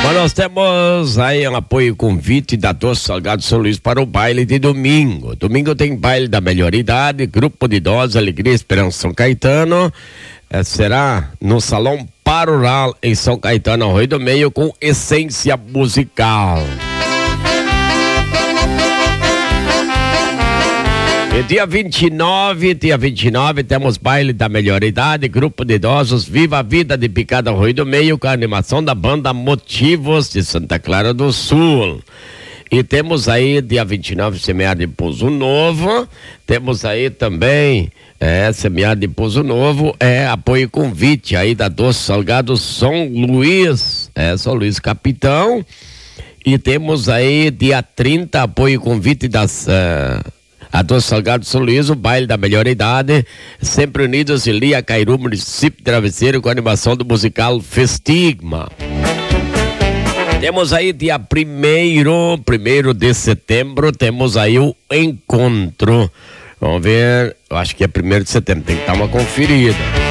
Mas nós temos aí um apoio e convite da Doce Salgado São Luís para o baile de domingo. Domingo tem baile da melhor idade, grupo de idosos, Alegria Esperança São Caetano. Será no Salão Paroral em São Caetano, Arroio do Meio, com essência musical. E dia 29 temos baile da melhor idade, grupo de idosos, Viva a Vida de Picada Arroio do Meio, com a animação da banda Motivos de Santa Clara do Sul. E temos aí dia 29 Semear de Pouso Novo, temos aí também Semear de Pouso Novo, apoio e convite aí da Doce Salgado São Luís, São Luís Capitão. E temos aí dia 30 apoio e convite das a Doce Salgado São Luís, o baile da melhor idade, sempre unidos em Lia Cairu, município de Travesseiro, com a animação do musical Festigma. Temos aí dia 1º de setembro, temos aí o encontro. Vamos ver, eu acho que é 1º de setembro, tem que dar uma conferida.